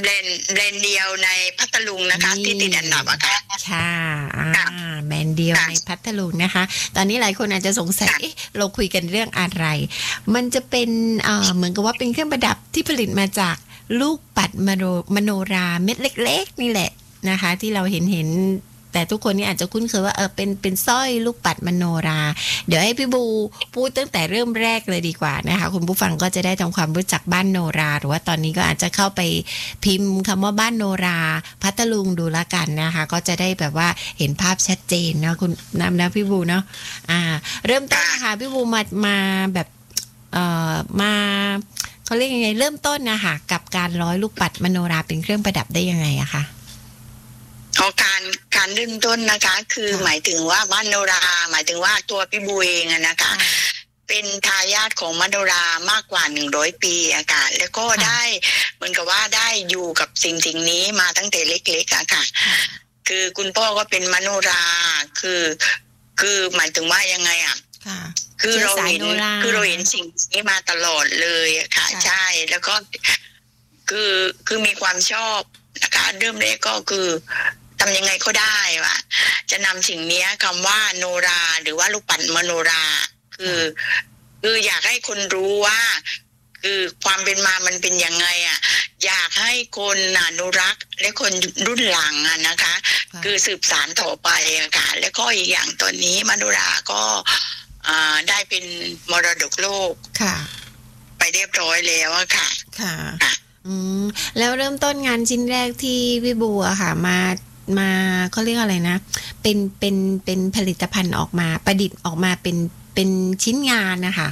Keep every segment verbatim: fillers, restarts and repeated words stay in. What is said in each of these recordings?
แบรนด์แบรนด์เดียวในพัทลุงนะคะที่ติดอันดับอะค่ะค่ะอ่าแบรนด์เดียวในพัทลุงนะคะตอนนี้หลายคนอาจจะสงสัยเอ๊ะเราคุยกันเรื่องอะไรมันจะเป็นเอ่อเหมือนกับว่าเป็นเครื่องประดับที่ผลิตมาจากลูกปัดมโนมโนราเม็ดเล็กๆนี่แหละนะคะที่เราเห็นเห็นแต่ทุกคนนี่อาจจะคุ้นเคยว่าเออเป็นเป็นสร้อยลูกปัดมโนราเดี๋ยวให้พี่บูพูดตั้งแต่เริ่มแรกเลยดีกว่านะคะคุณผู้ฟังก็จะได้ทำความรู้จักบ้านโนราหรือว่าตอนนี้ก็อาจจะเข้าไปพิมพ์คำว่าบ้านโนราพัทลุงดูละกันนะคะก็จะได้แบบว่าเห็นภาพชัดเจนนะคุณนำนะพี่บูเนาะอ่าเริ่มต้นนะคะพี่บูมามาแบบเอ่อมาเขาเรียกยังไงเริ่มต้นนะคะกับการร้อยลูกปัดมโนราเป็นเครื่องประดับได้ยังไงอะคะของการการเริ่มต้นนะคะคือหมายถึงว่าบ้านโนราหมายถึงว่าตัวพี่บูเองนะคะเป็นทายาทของมโนรามากกว่าหนึ่งร้อยปีอะค่ะแล้วก็ได้เหมือนกับว่าได้อยู่กับสิ่งสิ่งนี้มาตั้งแต่เล็กๆอะค่ะคือคุณพ่อก็เป็นมโนราคือคือหมายถึงว่ายังไงอะคือเราเห็นคือเราเห็นสิ่งนี้มาตลอดเลยอะค่ะใช่แล้วก็คือคือมีความชอบนะคะเริ่มแรกก็คือทำยังไงก็ได้ว่าจะนำสิ่งนี้คำว่าโนราหรือว่าลูกปัดมโนราคือคืออยากให้คนรู้ว่าคือความเป็นมามันเป็นยังไงอ่ะอยากให้คนอนุรักษ์และคนรุ่นหลังอ่ะนะคะคือสืบสานต่อไปอะค่ะแล้วก็อีกอย่างตอนนี้มโนราก็อ่าได้เป็นมรดกโลกค่ะไปเรียบร้อยแล้วอะค่ะค่ะอืมแล้วเริ่มต้นงานชิ้นแรกที่พี่บัวค่ะมามาเขาเรียกอะไรนะเป็นเป็นเป็นผลิตภัณฑ์ออกมาประดิษฐ์ออกมาเป็นเป็นชิ้นงานนะคะ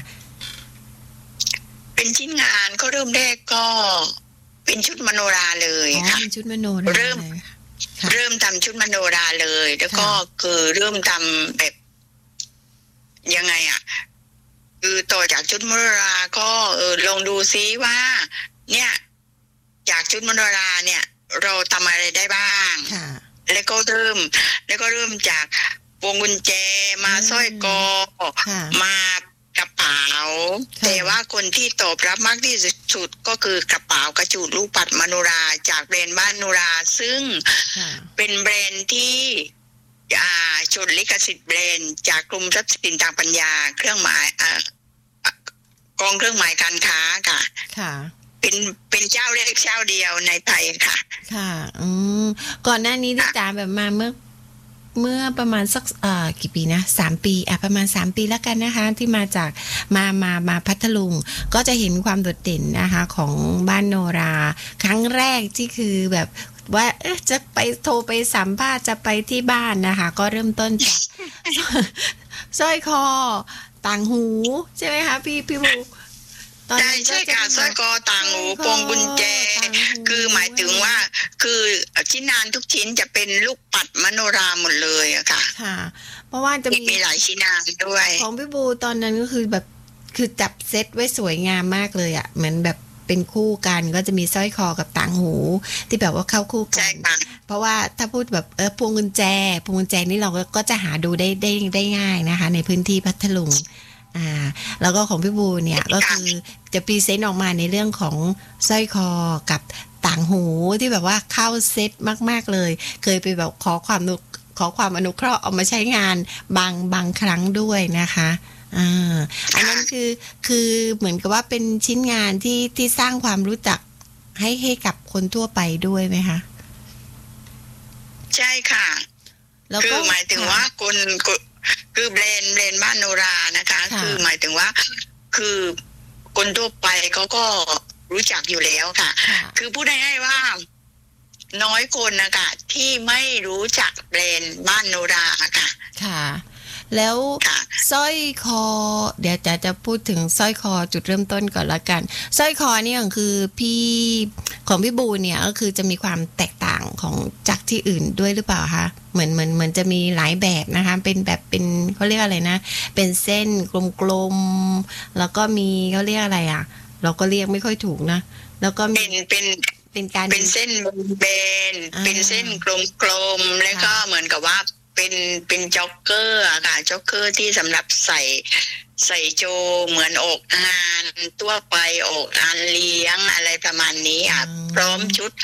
เป็นชิ้นงานก็เริ่มแรกก็เป็นชุดมโนราเลยค่ะเป็นชุดมโนราเริ่มเริ่มทำชุดมโนราเลยแล้วก็คือเริ่มทำแบบยังไงอ่ะคือต่อจากชุดมโนราก็เออลองดูซิว่าเนี่ยจากชุดมโนราเนี่ยเราทำอะไรได้บ้างแล้วก็เริ่มแล้วก็เริ่มจากพวงกุญแจมาสร้อยคอมากระเป๋าแต่ว่าคนที่ตอบรับมากที่สุดก็คือกระเป๋ากระจูดลูกปัดมโนราจากแบรนด์บ้านโนราซึ่งเป็นแบรนด์ที่อ่าจดลิขสิทธิ์แบรนด์จากกรมทรัพย์สินทางปัญญาเครื่องหมายอ่ากองเครื่องหมายการค้าค่ะค่ะเป็นเป็นเจ้าแรกเจ้าเดียวในไทยค่ะค่ะอืมก่อนหน้านี้ที่จ๋าแบบมาเมื่อเมื่อประมาณสักเอ่อกี่ปีนะสามปีอ่ะประมาณสามปีแล้วกันนะคะที่มาจากมามามาพัทลุงก็จะเห็นความโดดเด่นนะคะของบ้านโนราครั้งแรกที่คือแบบว่าเอ๊ะจะไปโทรไปสัมภาษณ์จะไปที่บ้านนะคะก็เริ่มต้นจากสร้อยคอต่างหูใช่ไหมคะพี่พี่บูใช่ใช่ค่ะสร้อยคอต่างหูพวงกุญแจคือหมายถึงว่าคือชิ้นงานทุกชิ้นจะเป็นลูกปัดมโนราหมดเลยอะค่ะค่ะเพราะว่าจะมีมีหลายชิ้นงานด้วยของพี่บูตอนนั้นก็คือแบบคือจับเซตไว้สวยงามมากเลยอะเหมือนแบบเป็นคู่กันก็จะมีสร้อยคอกับต่างหูที่แบบว่าเข้าคู่กันเพราะว่าถ้าพูดแบบเออพวงกุญแจพวงกุญแจนี่เราก็จะหาดูได้ได้ได้ง่ายนะคะในพื้นที่พัทลุงอ่าแล้วก็ของพี่บูเนี่ยก็คือจะพรีเซนต์ออกมาในเรื่องของสร้อยคอกับต่างหูที่แบบว่าเข้าเซ็ตมากๆเลยเคยไปแบบขอความขอความอนุเคราะห์เอามาใช้งานบางบางครั้งด้วยนะคะอ่าอันนั้นคือคือเหมือนกับว่าเป็นชิ้นงานที่ที่สร้างความรู้จักให้ให้กับคนทั่วไปด้วยไหมคะใช่ค่ะคือหมายถึงว่าคนคือแบรนด์แบรนด์บ้านโนรานะคะคือหมายถึงว่าคือคนทั่วไปเขาก็รู้จักอยู่แล้วค่ะคือพูดง่ายๆว่าน้อยคนนะคะที่ไม่รู้จักแบรนด์บ้านโนราค่ะค่ะแล้วสร้อยคอเดี๋ยวจะจะพูดถึงสร้อยคอจุดเริ่มต้นก่อนละกันสร้อยคอนี่ก็คือพี่ของพี่บูเนี่ยก็คือจะมีความแตกต่างของจากที่อื่นด้วยหรือเปล่าคะเหมือนเหมือนเหมือนจะมีหลายแบบนะคะเป็นแบบเป็นเขาเรียกอะไรนะเป็นเส้นกลมๆแล้วก็มีเขาเรียกอะไรอ่ะเราก็เรียกไม่ค่อยถูกนะแล้วก็เป็นเป็นเป็นการเป็นเส้นเบนเป็นเส้นกลมๆแล้วก็เหมือนกับว่าเป็นเป็นจ็อกเกอร์อะค่ะจ็อกเกอร์ที่สำหรับใส่ใส่โจเหมือนออกงานทั่วไปออกงานเลี้ยงอะไรประมาณนี้อ่ะพร้อมชุด